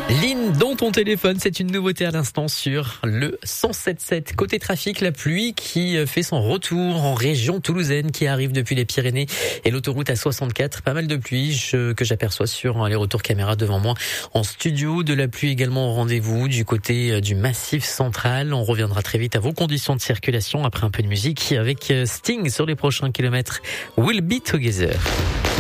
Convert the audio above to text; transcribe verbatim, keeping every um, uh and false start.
Lynn, dans ton téléphone, c'est une nouveauté à l'instant sur le cent sept sept. Côté trafic, la pluie qui fait son retour en région toulousaine, qui arrive depuis les Pyrénées et l'autoroute A soixante-quatre. Pas mal de pluie je, que j'aperçois sur les retours caméra devant moi en studio. De la pluie également au rendez-vous du côté du Massif central. On reviendra très vite à vos conditions de circulation après un peu de musique avec Sting sur les prochains kilomètres. We'll be together.